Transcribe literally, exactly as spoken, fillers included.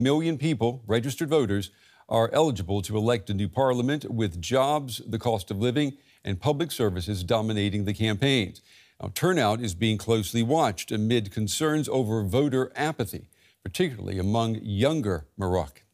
Million people, registered voters, are eligible to elect a new parliament, with jobs, the cost of living, and public services dominating the campaigns. Now, turnout is being closely watched amid concerns over voter apathy, particularly among younger Moroccans.